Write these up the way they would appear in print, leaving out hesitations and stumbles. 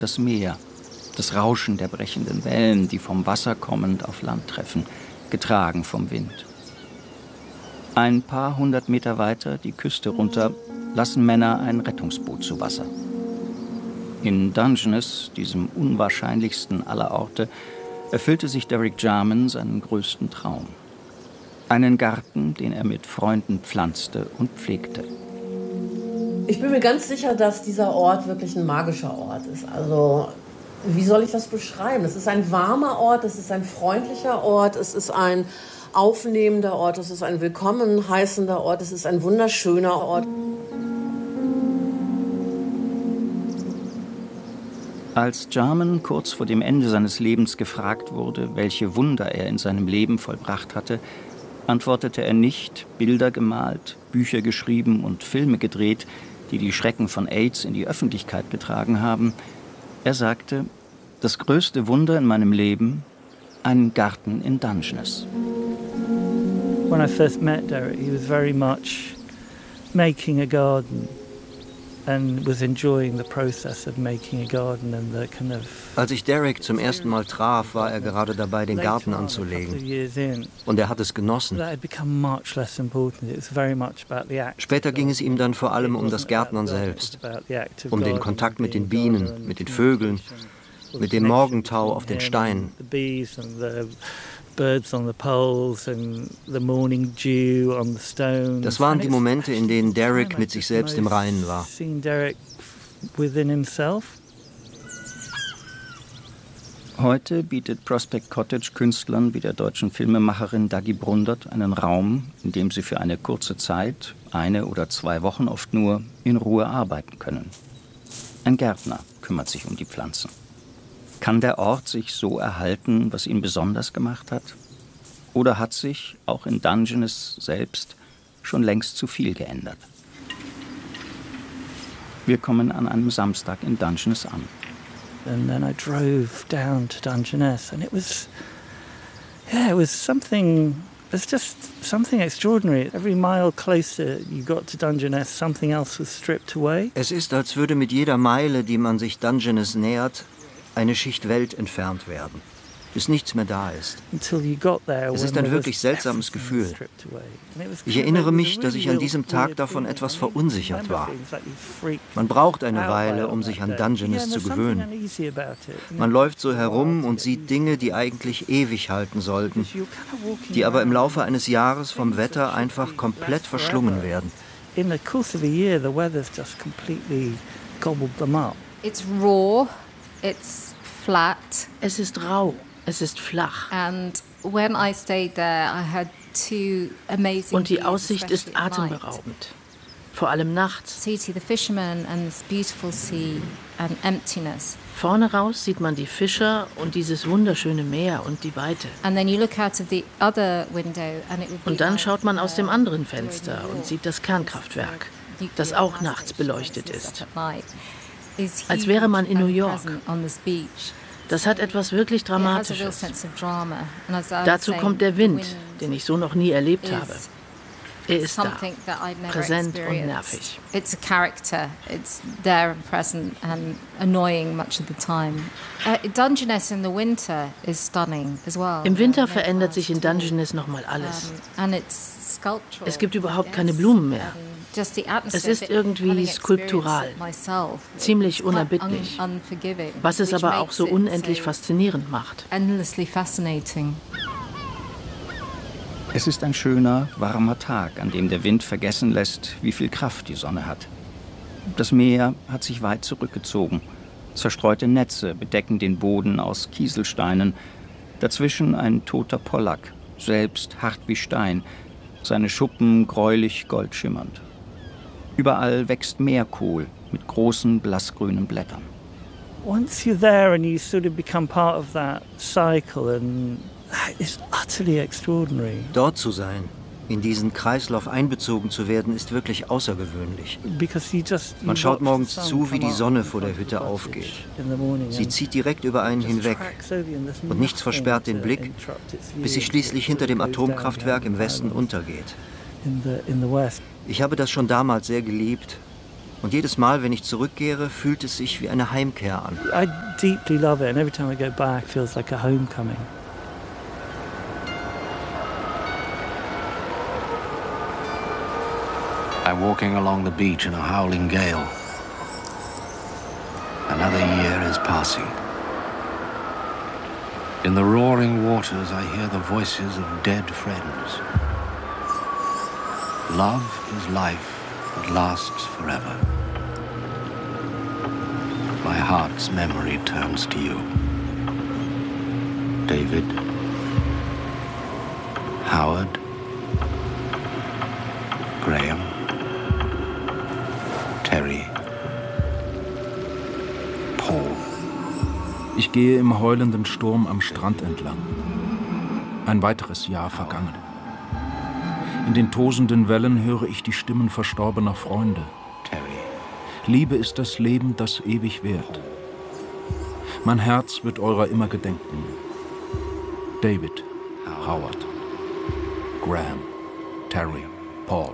Das Meer, das Rauschen der brechenden Wellen, die vom Wasser kommend auf Land treffen, getragen vom Wind. Ein paar hundert Meter weiter, die Küste runter, lassen Männer ein Rettungsboot zu Wasser. In Dungeness, diesem unwahrscheinlichsten aller Orte, erfüllte sich Derek Jarman seinen größten Traum. Einen Garten, den er mit Freunden pflanzte und pflegte. Ich bin mir ganz sicher, dass dieser Ort wirklich ein magischer Ort ist. Also, wie soll ich das beschreiben? Es ist ein warmer Ort, es ist ein freundlicher Ort, es ist ein aufnehmender Ort, es ist ein willkommen heißender Ort, es ist ein wunderschöner Ort. Als Jarman kurz vor dem Ende seines Lebens gefragt wurde, welche Wunder er in seinem Leben vollbracht hatte, antwortete er nicht, Bilder gemalt, Bücher geschrieben und Filme gedreht, die die Schrecken von AIDS in die Öffentlichkeit getragen haben. Er sagte, das größte Wunder in meinem Leben, ein Garten in Dungeness. When I first met Derek, he was very much making a garden and was enjoying the process of making a garden and the kind of. Als ich Derek zum ersten Mal traf, war er gerade dabei, den Garten anzulegen. Und er hat es genossen. Später ging es ihm dann vor allem um das Gärtnern selbst, um den Kontakt mit den Bienen, mit den Vögeln, mit dem Morgentau auf den Steinen. Das waren die Momente, in denen Derek mit sich selbst im Reinen war. Heute bietet Prospect Cottage Künstlern wie der deutschen Filmemacherin Daggy Brundert einen Raum, in dem sie für eine kurze Zeit, 1 oder 2 Wochen oft nur, in Ruhe arbeiten können. Ein Gärtner kümmert sich um die Pflanzen. Kann der Ort sich so erhalten, was ihn besonders gemacht hat? Oder hat sich, auch in Dungeness selbst, schon längst zu viel geändert? Wir kommen an einem Samstag in Dungeness an. And then I drove down to Dungeness and it was something, it's just something extraordinary. Every mile closer you got to Dungeness, something else was stripped away. Es ist, als würde mit jeder Meile, die man sich Dungeness nähert, eine Schicht Welt entfernt werden, bis nichts mehr da ist. Es ist ein wirklich seltsames Gefühl. Ich erinnere mich, dass ich an diesem Tag davon etwas verunsichert war. Man braucht eine Weile, um sich an Dungeness zu gewöhnen. Man läuft so herum und sieht Dinge, die eigentlich ewig halten sollten, die aber im Laufe eines Jahres vom Wetter einfach komplett verschlungen werden. It's raw. It's flat. Es ist rau, es ist flach. And when I stayed there, I had 2 amazing Und die Aussicht ist atemberaubend. Vor allem nachts. So you see the fishermen and this beautiful sea and emptiness. Vorne raus sieht man die Fischer und dieses wunderschöne Meer und die Weite. And then you look out of the other window and it would be. Und dann schaut man aus dem anderen Fenster und sieht das Kernkraftwerk, das auch nachts beleuchtet ist. Als wäre man in New York. Das hat etwas wirklich Dramatisches. Dazu kommt der Wind, den ich so noch nie erlebt habe. Er ist da, präsent und nervig. It's a character. It's there and present and annoying much of the time. Dungeness in the winter is stunning as well. Im Winter verändert sich in Dungeness nochmal alles. Es gibt überhaupt keine Blumen mehr. Es ist irgendwie skulptural, ziemlich unerbittlich, was es aber auch so unendlich faszinierend macht. Es ist ein schöner, warmer Tag, an dem der Wind vergessen lässt, wie viel Kraft die Sonne hat. Das Meer hat sich weit zurückgezogen. Zerstreute Netze bedecken den Boden aus Kieselsteinen. Dazwischen ein toter Pollack, selbst hart wie Stein, seine Schuppen gräulich goldschimmernd. Überall wächst Meerkohl mit großen blassgrünen Blättern. Once you're there and you sort of become part of that cycle and it's utterly extraordinary. Dort zu sein, in diesen Kreislauf einbezogen zu werden, ist wirklich außergewöhnlich. Man schaut morgens zu, wie die Sonne vor der Hütte aufgeht. Sie zieht direkt über einen hinweg und nichts versperrt den Blick, bis sie schließlich hinter dem Atomkraftwerk im Westen untergeht. Ich habe das schon damals sehr geliebt Und jedes Mal, wenn ich zurückkehre, fühlt es sich wie eine Heimkehr an. I deeply love it, and every time I go back, it feels like a homecoming. I'm walking along the beach in a howling gale. Another year is passing. In the roaring waters, I hear the voices of dead friends. Love is life that lasts forever. My heart's memory turns to you. David, Howard, Graham, Terry, Paul. Ich gehe im heulenden Sturm am Strand entlang. Ein weiteres Jahr vergangen. In den tosenden Wellen höre ich die Stimmen verstorbener Freunde. Liebe ist das Leben, das ewig währt. Mein Herz wird eurer immer gedenken. David, Howard, Graham, Terry, Paul.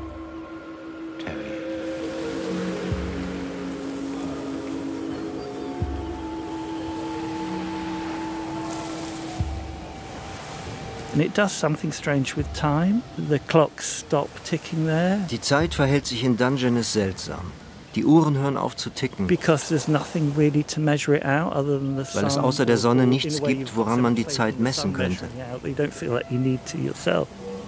And it does something strange with time. The clocks stop ticking there. Die Zeit verhält sich in Dungeness seltsam. Die Uhren hören auf zu ticken, Because there's nothing really to measure it out other than the sun. weil es außer der Sonne nichts gibt, woran man die Zeit messen könnte. You don't feel like you need to yourself.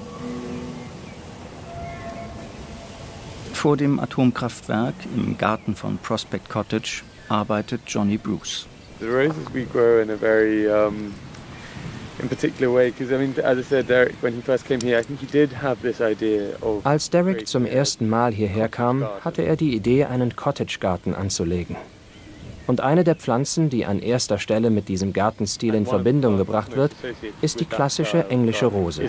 Vor dem Atomkraftwerk im Garten von Prospect Cottage arbeitet Johnny Bruce. The roses we grow in a very in particular way, because I mean, as I said, Derek, when he first came here, I think he did have this idea of. Als Derek zum ersten Mal hierher kam, hatte er die Idee, einen Cottagegarten anzulegen. Und eine der Pflanzen, die an erster Stelle mit diesem Gartenstil in Verbindung gebracht wird, ist die klassische englische Rose.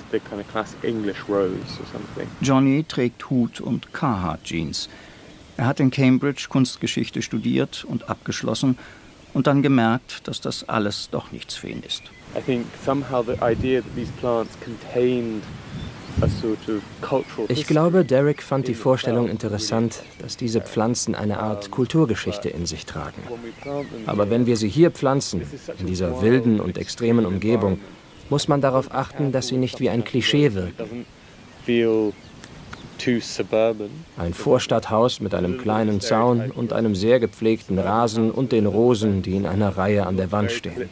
Johnny trägt Hut und Carhartt-Jeans. Er hat in Cambridge Kunstgeschichte studiert und abgeschlossen und dann gemerkt, dass das alles doch nichts für ihn ist. I think somehow the idea that these plants contained a sort of cultural. Ich glaube, Derek fand die Vorstellung interessant, dass diese Pflanzen eine Art Kulturgeschichte in sich tragen. Aber wenn wir sie hier pflanzen, in dieser wilden und extremen Umgebung, muss man darauf achten, dass sie nicht wie ein Klischee wirken. Ein Vorstadthaus mit einem kleinen Zaun und einem sehr gepflegten Rasen und den Rosen, die in einer Reihe an der Wand stehen.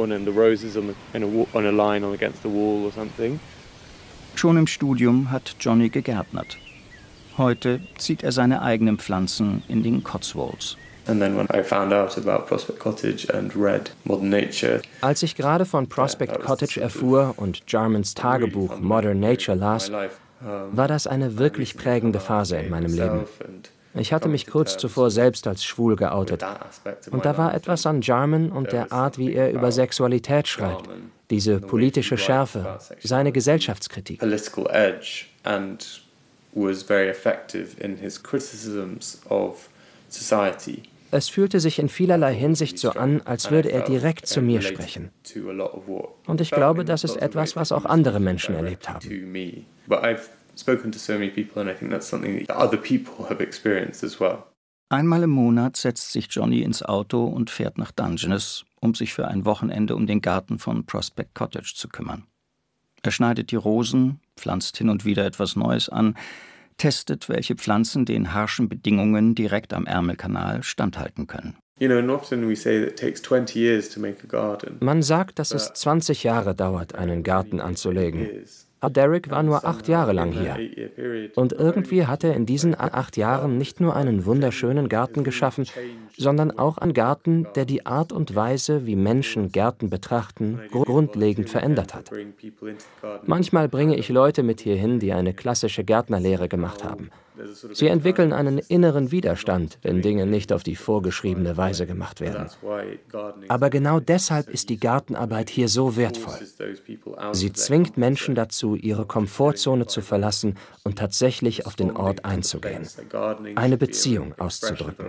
Schon im Studium hat Johnny gegärtnert. Heute zieht er seine eigenen Pflanzen in den Cotswolds. Als ich gerade von Prospect Cottage erfuhr und Jarmans Tagebuch Modern Nature las, war das eine wirklich prägende Phase in meinem Leben. Ich hatte mich kurz zuvor selbst als schwul geoutet. Und da war etwas an Jarman und der Art, wie er über Sexualität schreibt. Diese politische Schärfe, seine Gesellschaftskritik. Es fühlte sich in vielerlei Hinsicht so an, als würde er direkt zu mir sprechen. Und ich glaube, das ist etwas, was auch andere Menschen erlebt haben. Einmal im Monat setzt sich Johnny ins Auto und fährt nach Dungeness, um sich für ein Wochenende um den Garten von Prospect Cottage zu kümmern. Er schneidet die Rosen, pflanzt hin und wieder etwas Neues an, testet, welche Pflanzen den harschen Bedingungen direkt am Ärmelkanal standhalten können. Man sagt, dass es 20 Jahre dauert, einen Garten anzulegen. Derek war nur 8 Jahre lang hier. Und irgendwie hat er in diesen 8 Jahren nicht nur einen wunderschönen Garten geschaffen, sondern auch einen Garten, der die Art und Weise, wie Menschen Gärten betrachten, grundlegend verändert hat. Manchmal bringe ich Leute mit hierhin, die eine klassische Gärtnerlehre gemacht haben. Sie entwickeln einen inneren Widerstand, wenn Dinge nicht auf die vorgeschriebene Weise gemacht werden. Aber genau deshalb ist die Gartenarbeit hier so wertvoll. Sie zwingt Menschen dazu, ihre Komfortzone zu verlassen und tatsächlich auf den Ort einzugehen, eine Beziehung auszudrücken.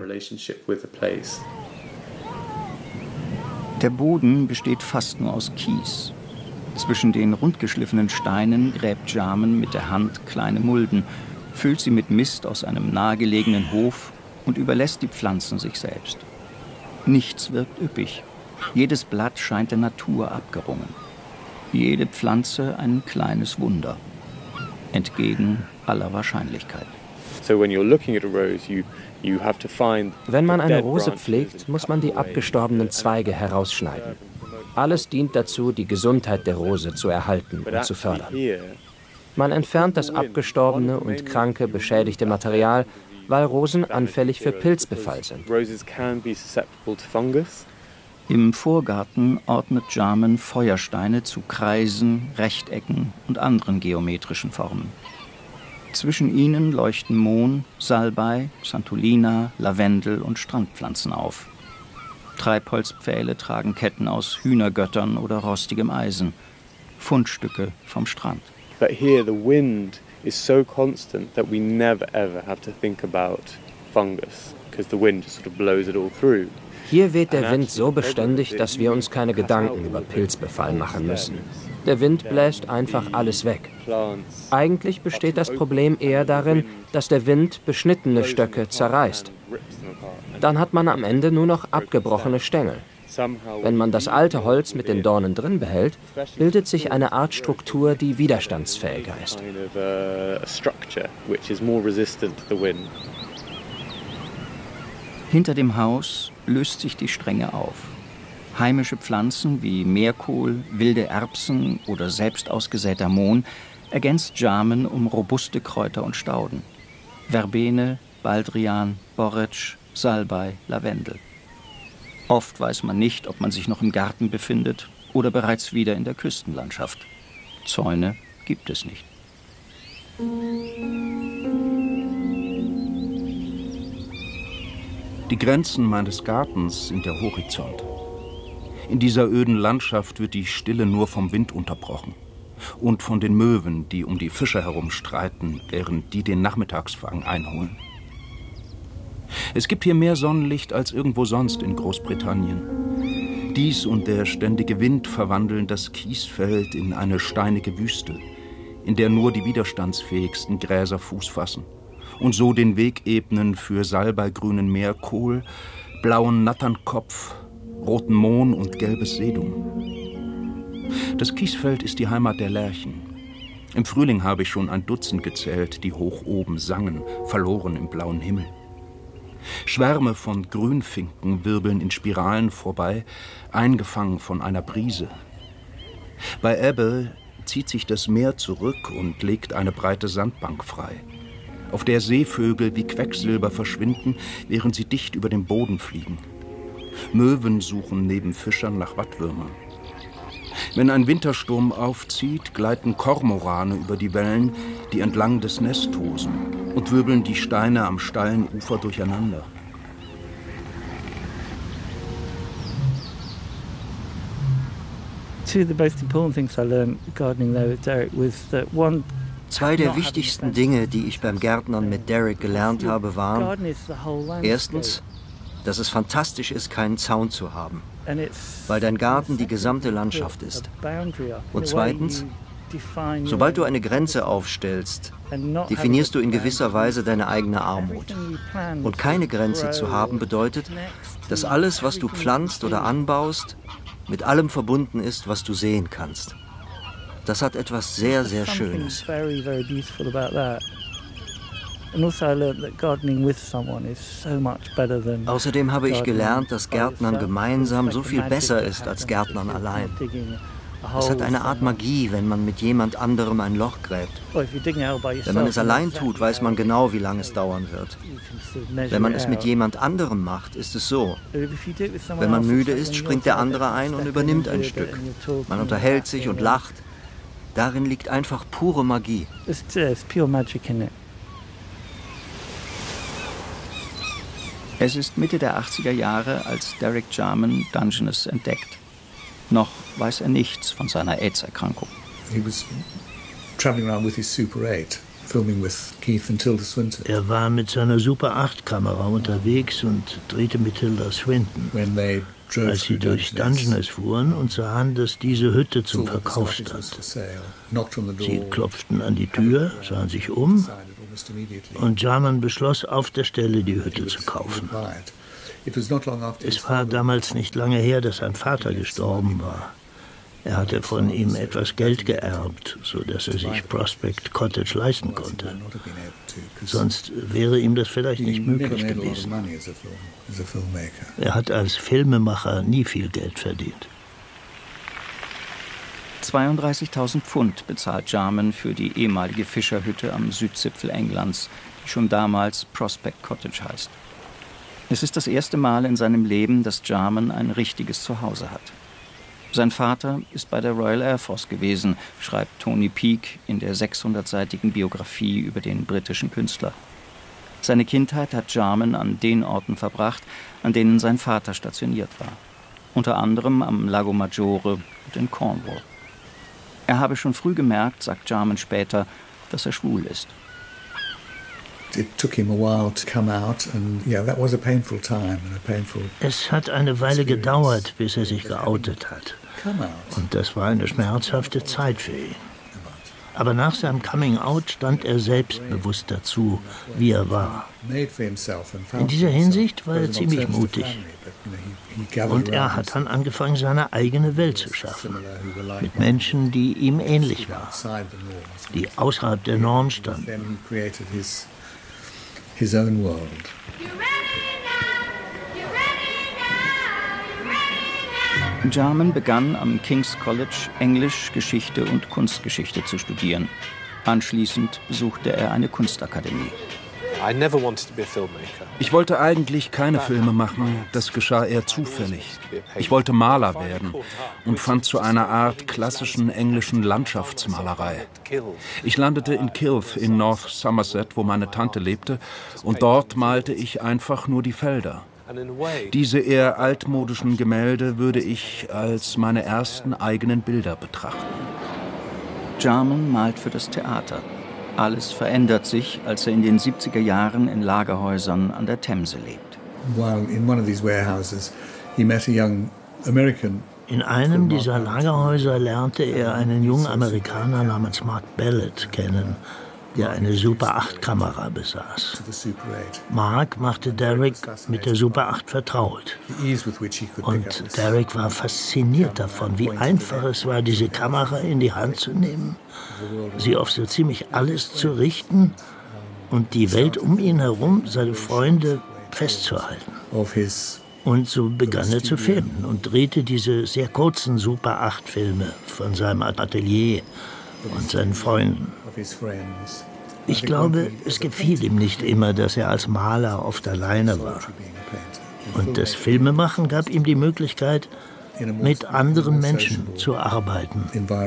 Der Boden besteht fast nur aus Kies. Zwischen den rundgeschliffenen Steinen gräbt Jarman mit der Hand kleine Mulden, füllt sie mit Mist aus einem nahegelegenen Hof und überlässt die Pflanzen sich selbst. Nichts wirkt üppig. Jedes Blatt scheint der Natur abgerungen. Jede Pflanze ein kleines Wunder. Entgegen aller Wahrscheinlichkeit. Wenn man eine Rose pflegt, muss man die abgestorbenen Zweige herausschneiden. Alles dient dazu, die Gesundheit der Rose zu erhalten und zu fördern. Man entfernt das abgestorbene und kranke, beschädigte Material, weil Rosen anfällig für Pilzbefall sind. Im Vorgarten ordnet Jarman Feuersteine zu Kreisen, Rechtecken und anderen geometrischen Formen. Zwischen ihnen leuchten Mohn, Salbei, Santolina, Lavendel und Strandpflanzen auf. Treibholzpfähle tragen Ketten aus Hühnergöttern oder rostigem Eisen. Fundstücke vom Strand. But here the wind is so constant that we never ever have to think about fungus, because the wind just sort of blows it all through. Hier weht der Wind so beständig, dass wir uns keine Gedanken über Pilzbefall machen müssen. Der Wind bläst einfach alles weg. Eigentlich besteht das Problem eher darin, dass der Wind beschnittene Stöcke zerreißt. Dann hat man am Ende nur noch abgebrochene Stängel. Wenn man das alte Holz mit den Dornen drin behält, bildet sich eine Art Struktur, die widerstandsfähiger ist. Hinter dem Haus löst sich die Strenge auf. Heimische Pflanzen wie Meerkohl, wilde Erbsen oder selbst ausgesäter Mohn ergänzt Jarman um robuste Kräuter und Stauden. Verbene, Baldrian, Borretsch, Salbei, Lavendel. Oft weiß man nicht, ob man sich noch im Garten befindet oder bereits wieder in der Küstenlandschaft. Zäune gibt es nicht. Die Grenzen meines Gartens sind der Horizont. In dieser öden Landschaft wird die Stille nur vom Wind unterbrochen und von den Möwen, die um die Fischer herumstreiten, während die den Nachmittagsfang einholen. Es gibt hier mehr Sonnenlicht als irgendwo sonst in Großbritannien. Dies und der ständige Wind verwandeln das Kiesfeld in eine steinige Wüste, in der nur die widerstandsfähigsten Gräser Fuß fassen und so den Weg ebnen für salbeigrünen Meerkohl, blauen Natternkopf, roten Mohn und gelbes Sedum. Das Kiesfeld ist die Heimat der Lerchen. Im Frühling habe ich schon ein Dutzend gezählt, die hoch oben sangen, verloren im blauen Himmel. Schwärme von Grünfinken wirbeln in Spiralen vorbei, eingefangen von einer Brise. Bei Ebbe zieht sich das Meer zurück und legt eine breite Sandbank frei, auf der Seevögel wie Quecksilber verschwinden, während sie dicht über den Boden fliegen. Möwen suchen neben Fischern nach Wattwürmern. Wenn ein Wintersturm aufzieht, gleiten Kormorane über die Wellen, die entlang des Ness tosen, und wirbeln die Steine am steilen Ufer durcheinander. Zwei der wichtigsten Dinge, die ich beim Gärtnern mit Derek gelernt habe, waren: erstens, dass es fantastisch ist, keinen Zaun zu haben, weil dein Garten die gesamte Landschaft ist. Und zweitens, sobald du eine Grenze aufstellst, definierst du in gewisser Weise deine eigene Armut. Und keine Grenze zu haben bedeutet, dass alles, was du pflanzt oder anbaust, mit allem verbunden ist, was du sehen kannst. Das hat etwas sehr, sehr Schönes. Außerdem habe ich gelernt, dass Gärtnern gemeinsam so viel besser ist als Gärtnern allein. Es hat eine Art Magie, wenn man mit jemand anderem ein Loch gräbt. Wenn man es allein tut, weiß man genau, wie lange es dauern wird. Wenn man es mit jemand anderem macht, ist es so: wenn man müde ist, springt der andere ein und übernimmt ein Stück. Man unterhält sich und lacht. Darin liegt einfach pure Magie. Es ist Mitte der 80er Jahre, als Derek Jarman Dungeness entdeckt. Noch weiß er nichts von seiner AIDS-Erkrankung. Er war mit seiner Super 8-Kamera unterwegs und drehte mit Tilda Swinton. Als sie durch Dungeness fuhren und sahen, dass diese Hütte zum Verkauf stand. Sie klopften an die Tür, sahen sich um Und Jarman beschloss, auf der Stelle die Hütte zu kaufen. Es war damals nicht lange her, dass sein Vater gestorben war. Er hatte von ihm etwas Geld geerbt, sodass er sich Prospect Cottage leisten konnte. Sonst wäre ihm das vielleicht nicht möglich gewesen. Er hat als Filmemacher nie viel Geld verdient. 32.000 Pfund bezahlt Jarman für die ehemalige Fischerhütte am Südzipfel Englands, die schon damals Prospect Cottage heißt. Es ist das erste Mal in seinem Leben, dass Jarman ein richtiges Zuhause hat. Sein Vater ist bei der Royal Air Force gewesen, schreibt Tony Peake in der 600-seitigen Biografie über den britischen Künstler. Seine Kindheit hat Jarman an den Orten verbracht, an denen sein Vater stationiert war. Unter anderem am Lago Maggiore und in Cornwall. Er habe schon früh gemerkt, sagt Jarman später, dass er schwul ist. Es hat eine Weile gedauert, bis er sich geoutet hat. Und das war eine schmerzhafte Zeit für ihn. Aber nach seinem Coming-out stand er selbstbewusst dazu, wie er war. In dieser Hinsicht war er ziemlich mutig. Und er hat dann angefangen, seine eigene Welt zu schaffen. Mit Menschen, die ihm ähnlich waren. Die außerhalb der Norm standen. His own world. Jarman begann am King's College Englisch, Geschichte und Kunstgeschichte zu studieren. Anschließend besuchte er eine Kunstakademie. Ich wollte eigentlich keine Filme machen, das geschah eher zufällig. Ich wollte Maler werden und fand zu einer Art klassischen englischen Landschaftsmalerei. Ich landete in Kilf in North Somerset, wo meine Tante lebte, und dort malte ich einfach nur die Felder. Diese eher altmodischen Gemälde würde ich als meine ersten eigenen Bilder betrachten. Jarman malt für das Theater. Alles verändert sich, als er in den 70er Jahren in Lagerhäusern an der Themse lebt. In einem dieser Lagerhäuser lernte er einen jungen Amerikaner namens Mark Ballett kennen, der eine Super 8-Kamera besaß. Mark machte Derek mit der Super 8 vertraut. Und Derek war fasziniert davon, wie einfach es war, diese Kamera in die Hand zu nehmen, sie auf so ziemlich alles zu richten und die Welt um ihn herum, seine Freunde, festzuhalten. Und so begann er zu filmen und drehte diese sehr kurzen Super 8-Filme von seinem Atelier und seinen Freunden. Ich glaube, es gefiel ihm nicht immer, dass er als Maler oft alleine war. Und das Filmemachen gab ihm die Möglichkeit, mit anderen Menschen zu arbeiten.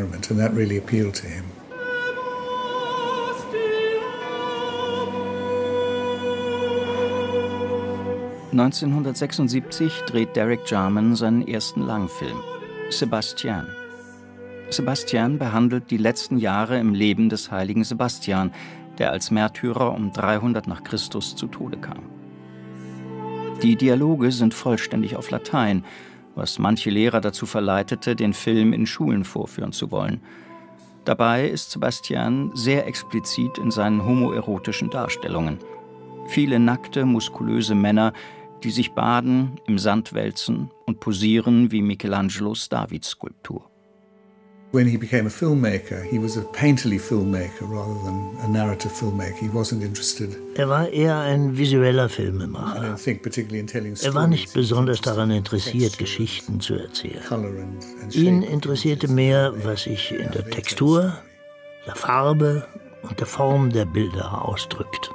1976 dreht Derek Jarman seinen ersten Langfilm, Sebastian. Sebastian behandelt die letzten Jahre im Leben des heiligen Sebastian, der als Märtyrer um 300 nach Christus zu Tode kam. Die Dialoge sind vollständig auf Latein, was manche Lehrer dazu verleitete, den Film in Schulen vorführen zu wollen. Dabei ist Sebastian sehr explizit in seinen homoerotischen Darstellungen. Viele nackte, muskulöse Männer, die sich baden, im Sand wälzen und posieren wie Michelangelos Davidsskulptur. When he became a filmmaker, he was a painterly filmmaker rather than a narrative filmmaker. He wasn't interested. Er war eher ein visueller Filmemacher. Er war nicht besonders daran interessiert, Geschichten zu erzählen. Ihn interessierte mehr, was sich in der Textur, der Farbe und der Form der Bilder ausdrückt.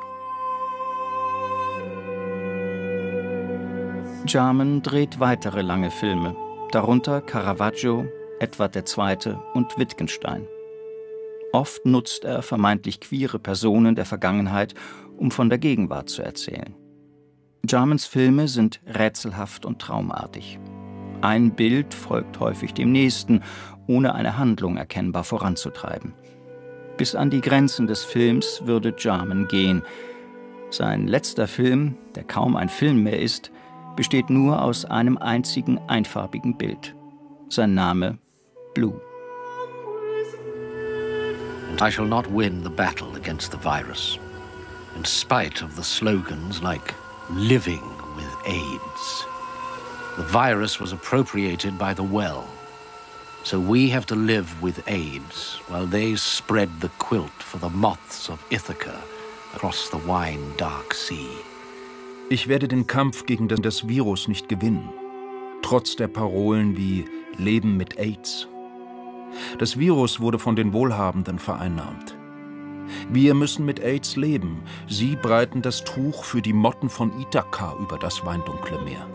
Jarman dreht weitere lange Filme, darunter Caravaggio, Edward II. Und Wittgenstein. Oft nutzt er vermeintlich queere Personen der Vergangenheit, um von der Gegenwart zu erzählen. Jarmans Filme sind rätselhaft und traumartig. Ein Bild folgt häufig dem nächsten, ohne eine Handlung erkennbar voranzutreiben. Bis an die Grenzen des Films würde Jarman gehen. Sein letzter Film, der kaum ein Film mehr ist, besteht nur aus einem einzigen einfarbigen Bild. Sein Name Blue. I shall not win the battle against the virus. in spite of the slogans like living with AIDS. The virus was appropriated by the well. So we have to live with AIDS while they spread the quilt for the moths of Ithaca across the wine dark sea. Ich werde den Kampf gegen das Virus nicht gewinnen, trotz der Parolen wie Leben mit AIDS. Das Virus wurde von den Wohlhabenden vereinnahmt. Wir müssen mit AIDS leben. Sie breiten das Tuch für die Motten von Ithaka über das weindunkle Meer.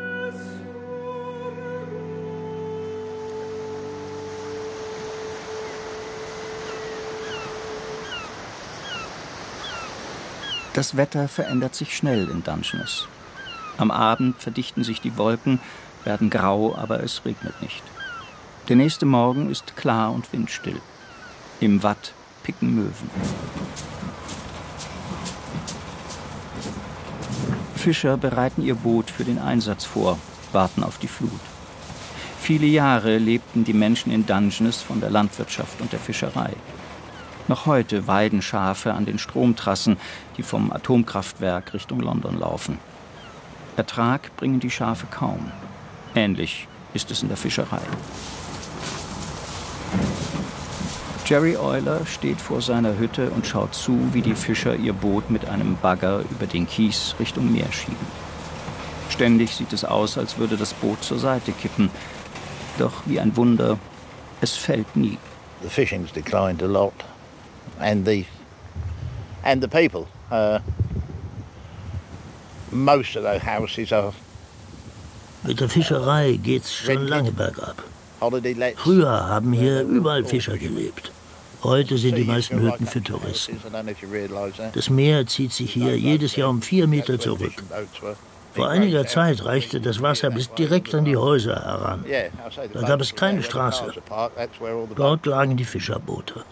Das Wetter verändert sich schnell in Dungeness. Am Abend verdichten sich die Wolken, werden grau, aber es regnet nicht. Der nächste Morgen ist klar und windstill. Im Watt picken Möwen. Fischer bereiten ihr Boot für den Einsatz vor, warten auf die Flut. Viele Jahre lebten die Menschen in Dungeness von der Landwirtschaft und der Fischerei. Noch heute weiden Schafe an den Stromtrassen, die vom Atomkraftwerk Richtung London laufen. Ertrag bringen die Schafe kaum. Ähnlich ist es in der Fischerei. Jerry Euler steht vor seiner Hütte und schaut zu, wie die Fischer ihr Boot mit einem Bagger über den Kies Richtung Meer schieben. Ständig sieht es aus, als würde das Boot zur Seite kippen. Doch wie ein Wunder, es fällt nie. The fishing's declined a lot, and the people. Most of those houses are. Mit der Fischerei geht's schon lange bergab. Früher haben hier überall Fischer gelebt. Heute sind die meisten Hütten für Touristen. Das Meer zieht sich hier jedes Jahr um 4 Meter zurück. Vor einiger Zeit reichte das Wasser bis direkt an die Häuser heran. Da gab es keine Straße. Dort lagen die Fischerboote.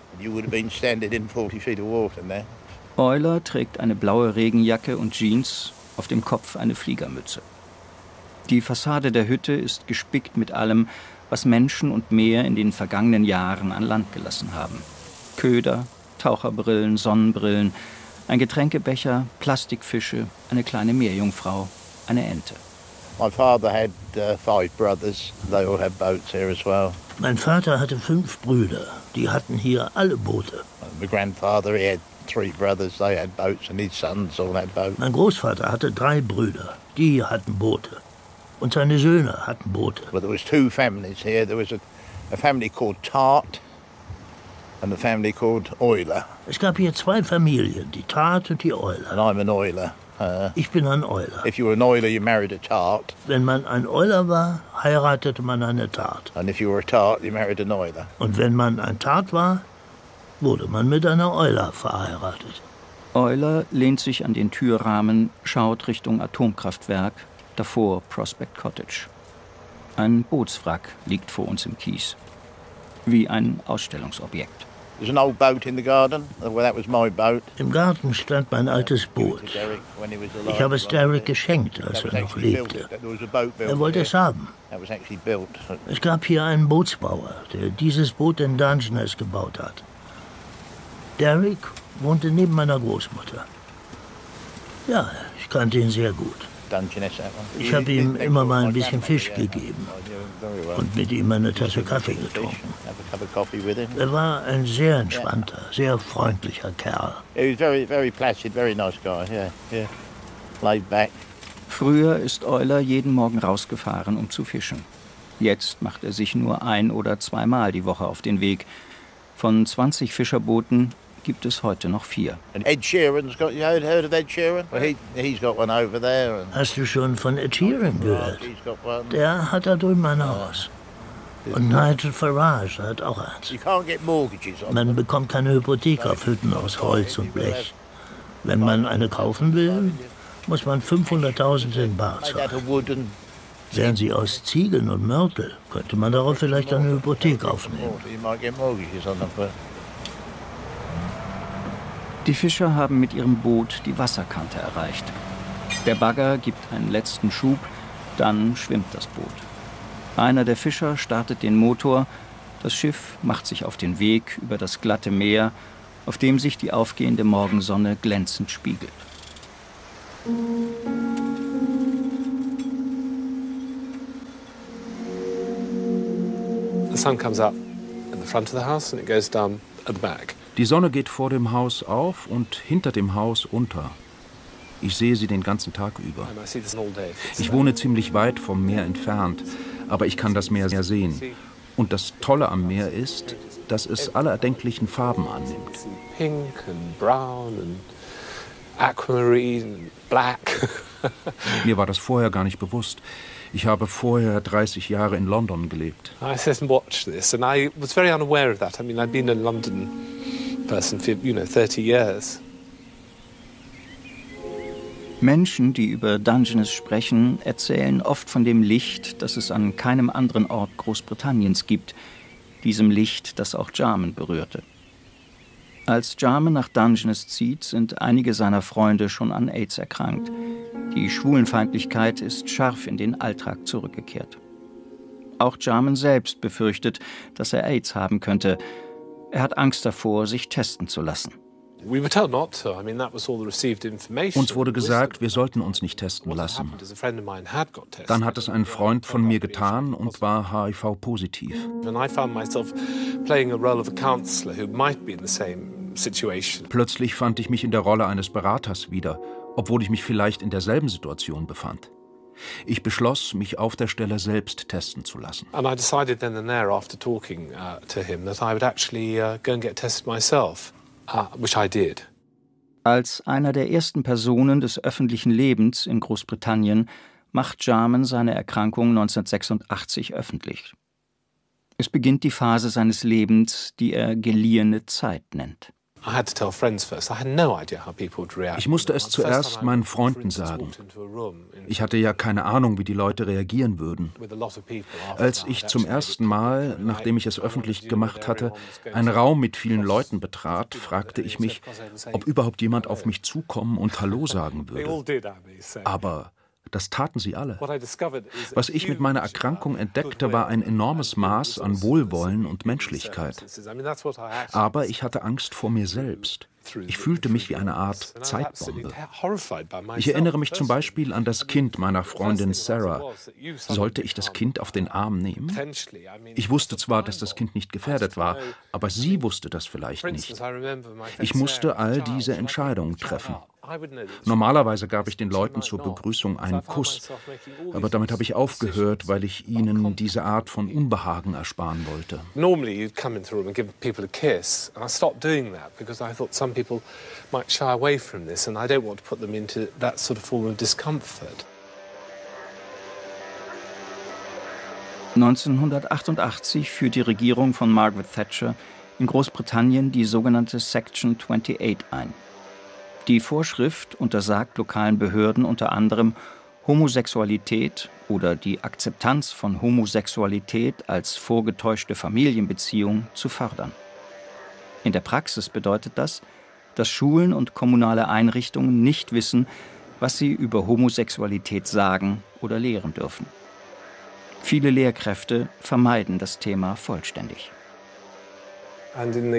Euler trägt eine blaue Regenjacke und Jeans, auf dem Kopf eine Fliegermütze. Die Fassade der Hütte ist gespickt mit allem, was Menschen und Meer in den vergangenen Jahren an Land gelassen haben. Köder, Taucherbrillen, Sonnenbrillen, ein Getränkebecher, Plastikfische, eine kleine Meerjungfrau, eine Ente. My father had 5 brothers. They all had boats here as well. Mein Vater hatte 5 Brüder. Die hatten hier alle Boote. My grandfather, he had 3 brothers. They had boats, and his sons all had boats. Mein Großvater hatte 3 Brüder. Die hatten Boote. Und seine Söhne hatten Boote. Well, there was 2 families here. There was a family called Tart and a family called Euler. Es gab hier 2 Familien, die Tart und die Euler. And I'm an Euler. Ich bin ein Euler. If you were an Euler, you married a Tart. Wenn man ein Euler war, heiratete man eine Tart. And if you were a Tart, you married an Euler. Und wenn man ein Tart war, wurde man mit einer Euler verheiratet. Euler lehnt sich an den Türrahmen, schaut Richtung Atomkraftwerk, davor Prospect Cottage. Ein Bootswrack liegt vor uns im Kies. Wie ein Ausstellungsobjekt. There's an old boat in the garden. Well, that was my boat. Im Garten stand mein altes Boot. Ich habe es Derek geschenkt, als er noch lebte. Er wollte es haben. Es gab hier einen Bootsbauer, der dieses Boot in Dungeness gebaut hat. Derek wohnte neben meiner Großmutter. Ja, ich kannte ihn sehr gut. Ich habe ihm immer mal ein bisschen Fisch gegeben und mit ihm eine Tasse Kaffee getrunken. Er war ein sehr entspannter, sehr freundlicher Kerl. Früher ist Euler jeden Morgen rausgefahren, um zu fischen. Jetzt macht er sich nur 1 oder 2 Mal die Woche auf den Weg. Von 20 Fischerbooten gibt es heute noch 4. Ed Sheeran's got, you heard of Ed Sheeran? Well, he's got one over there. Hast du schon von Ed Sheeran gehört? Der hat da drüben ein Haus. Und Nigel Farage hat auch eins. Man bekommt keine Hypothek auf Hütten aus Holz und Blech. Wenn man eine kaufen will, muss man 500.000 in Bar zahlen. Wären sie aus Ziegeln und Mörtel, könnte man darauf vielleicht eine Hypothek aufnehmen. Die Fischer haben mit ihrem Boot die Wasserkante erreicht. Der Bagger gibt einen letzten Schub, dann schwimmt das Boot. Einer der Fischer startet den Motor, das Schiff macht sich auf den Weg über das glatte Meer auf dem sich die aufgehende Morgensonne glänzend spiegelt. The sun comes up at the front of the house and it goes down at the back. Die Sonne geht vor dem Haus auf und hinter dem Haus unter. Ich sehe sie den ganzen Tag über. Ich wohne ziemlich weit vom Meer entfernt, aber ich kann das Meer sehen. Und das Tolle am Meer ist, dass es alle erdenklichen Farben annimmt. Pink and brown and aquamarine and black. Mir war das vorher gar nicht bewusst. Ich habe vorher 30 Jahre in London gelebt. I sat and watched this and I was very unaware of that. I mean, I'd been a London person for, 30 years. Menschen, die über Dungeness sprechen, erzählen oft von dem Licht, das es an keinem anderen Ort Großbritanniens gibt, diesem Licht, das auch Jarman berührte. Als Jarman nach Dungeness zieht, sind einige seiner Freunde schon an AIDS erkrankt. Die Schwulenfeindlichkeit ist scharf in den Alltag zurückgekehrt. Auch Jarman selbst befürchtet, dass er AIDS haben könnte. Er hat Angst davor, sich testen zu lassen. Uns wurde gesagt, wir sollten uns nicht testen lassen. Dann hat es ein Freund von mir getan und war HIV-positiv. Plötzlich fand ich mich in der Rolle eines Beraters wieder, obwohl ich mich vielleicht in derselben Situation befand. Ich beschloss, mich auf der Stelle selbst testen zu lassen. And I decided then and there, after talking to him, that I would actually go and get tested myself, which I did. Als einer der ersten Personen des öffentlichen Lebens in Großbritannien macht Jarman seine Erkrankung 1986 öffentlich. Es beginnt die Phase seines Lebens, die er geliehene Zeit nennt. Ich musste es zuerst meinen Freunden sagen. Ich hatte ja keine Ahnung, wie die Leute reagieren würden. Als ich zum ersten Mal, nachdem ich es öffentlich gemacht hatte, einen Raum mit vielen Leuten betrat, fragte ich mich, ob überhaupt jemand auf mich zukommen und Hallo sagen würde. Aber das taten sie alle. Was ich mit meiner Erkrankung entdeckte, war ein enormes Maß an Wohlwollen und Menschlichkeit. Aber ich hatte Angst vor mir selbst. Ich fühlte mich wie eine Art Zeitbombe. Ich erinnere mich zum Beispiel an das Kind meiner Freundin Sarah. Sollte ich das Kind auf den Arm nehmen? Ich wusste zwar, dass das Kind nicht gefährdet war, aber sie wusste das vielleicht nicht. Ich musste all diese Entscheidungen treffen. Normalerweise gab ich den Leuten zur Begrüßung einen Kuss, aber damit habe ich aufgehört, weil ich ihnen diese Art von Unbehagen ersparen wollte. Normally you'd come into a room and give people a kiss, and I stopped doing that because I thought some people might shy away from this, and I don't want to put them into that sort of form of discomfort. 1988 führt die Regierung von Margaret Thatcher in Großbritannien die sogenannte Section 28 ein. Die Vorschrift untersagt lokalen Behörden unter anderem, Homosexualität oder die Akzeptanz von Homosexualität als vorgetäuschte Familienbeziehung zu fördern. In der Praxis bedeutet das, dass Schulen und kommunale Einrichtungen nicht wissen, was sie über Homosexualität sagen oder lehren dürfen. Viele Lehrkräfte vermeiden das Thema vollständig. In den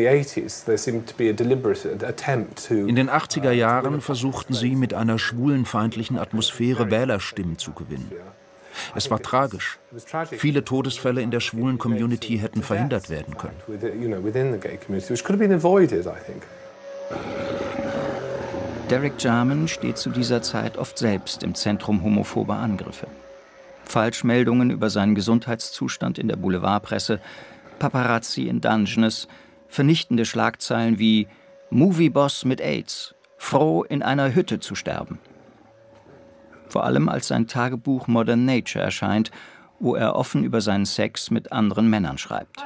80er Jahren versuchten sie, mit einer schwulenfeindlichen Atmosphäre Wählerstimmen zu gewinnen. Es war tragisch. Viele Todesfälle in der schwulen Community hätten verhindert werden können. Derek Jarman steht zu dieser Zeit oft selbst im Zentrum homophober Angriffe. Falschmeldungen über seinen Gesundheitszustand in der Boulevardpresse, Paparazzi in Dungeness, vernichtende Schlagzeilen wie »Movieboss mit AIDS, froh in einer Hütte zu sterben«. Vor allem als sein Tagebuch Modern Nature erscheint, wo er offen über seinen Sex mit anderen Männern schreibt.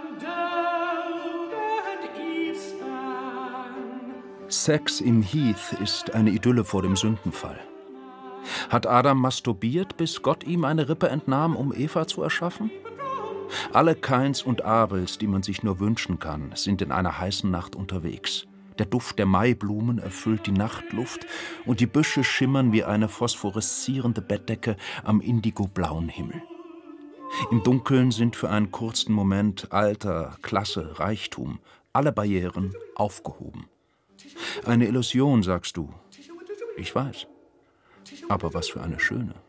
Sex im Heath ist eine Idylle vor dem Sündenfall. Hat Adam masturbiert, bis Gott ihm eine Rippe entnahm, um Eva zu erschaffen? Alle Kains und Abels, die man sich nur wünschen kann, sind in einer heißen Nacht unterwegs. Der Duft der Maiblumen erfüllt die Nachtluft und die Büsche schimmern wie eine phosphoreszierende Bettdecke am indigoblauen Himmel. Im Dunkeln sind für einen kurzen Moment Alter, Klasse, Reichtum, alle Barrieren aufgehoben. Eine Illusion, sagst du. Ich weiß. Aber was für eine schöne.